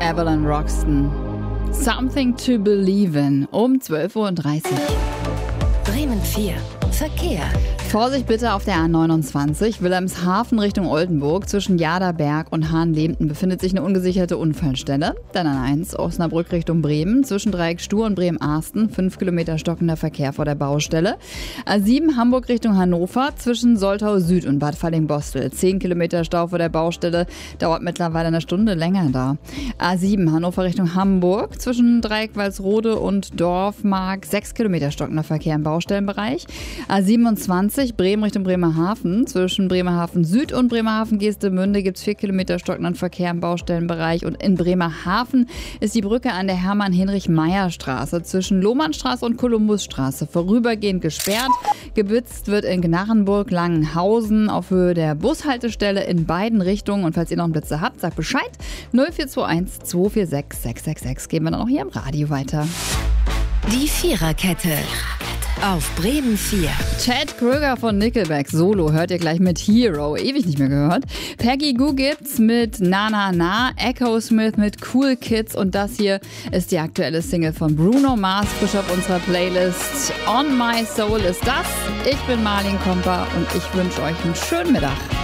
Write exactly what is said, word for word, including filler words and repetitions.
Avalon Roxton. Something to Believe in um zwölf Uhr dreißig. Bremen vier. Verkehr. Vorsicht bitte auf der A neunundzwanzig, Wilhelmshaven Richtung Oldenburg. Zwischen Jaderberg und Hahnlehmten befindet sich eine ungesicherte Unfallstelle. Dann an eins, Osnabrück Richtung Bremen. Zwischen Dreieck Stur und Bremen-Arsten. fünf Kilometer stockender Verkehr vor der Baustelle. A sieben, Hamburg Richtung Hannover. Zwischen Soltau Süd und Bad Falling-Bostel. zehn Kilometer Stau vor der Baustelle. Dauert mittlerweile eine Stunde länger da. A sieben, Hannover Richtung Hamburg. Zwischen Dreieck Walsrode und Dorfmark. sechs Kilometer stockender Verkehr im Baustellenbereich. A siebenundzwanzig, Bremen Richtung Bremerhaven. Zwischen Bremerhaven Süd und Bremerhaven Geestemünde gibt es vier Kilometer stockenden Verkehr im Baustellenbereich. Und in Bremerhaven ist die Brücke an der Hermann-Hinrich-Meyer-Straße zwischen Lohmannstraße und Kolumbusstraße vorübergehend gesperrt. Gebützt wird in Gnarrenburg-Langenhausen auf Höhe der Bushaltestelle in beiden Richtungen. Und falls ihr noch einen Blitzer habt, sagt Bescheid. null vier zwei eins zwei vier sechs sechs sechs sechs. Gehen wir dann auch hier im Radio weiter. Die Viererkette. Auf Bremen vier. Chad Kroeger von Nickelback Solo hört ihr gleich mit Hero. Ewig nicht mehr gehört. Peggy Gou gibt's mit Na Na Na. Echo Smith mit Cool Kids. Und das hier ist die aktuelle Single von Bruno Mars. Frisch auf unserer Playlist. On My Soul ist das. Ich bin Marlin Kompa und ich wünsche euch einen schönen Mittag.